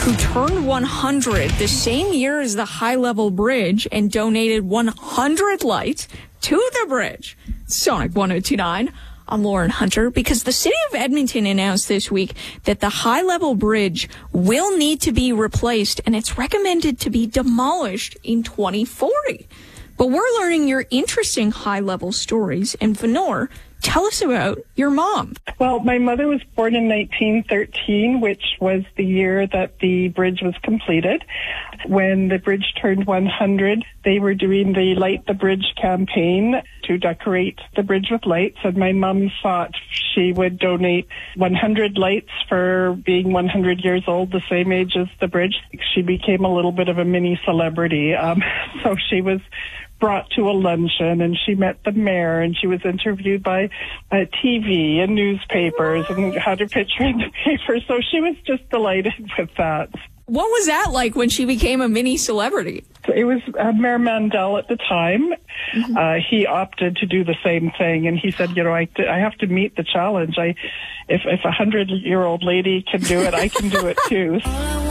who turned 100 the same year as the High Level Bridge and donated 100 lights to the bridge. Sonic 102.9. I'm Lauren Hunter. Because the city of Edmonton announced this week that the High Level Bridge will need to be replaced, and it's recommended to be demolished in 2040. But we're learning your interesting high-level stories. And Venor, tell us about your mom. Well, my mother was born in 1913, which was the year that the bridge was completed. When the bridge turned 100, they were doing the Light the Bridge campaign to decorate the bridge with lights, and my mom thought she would donate 100 lights for being 100 years old, the same age as the bridge. She became a little bit of a mini celebrity, so she was brought to a luncheon, and she met the mayor, and she was interviewed by TV and newspapers and had her picture in the paper. So she was just delighted with that. What was that like when she became a mini celebrity? It was Mayor Mandel at the time. He opted to do the same thing, and he said, I have to meet the challenge. If a 100-year-old lady can do it, I can do it too.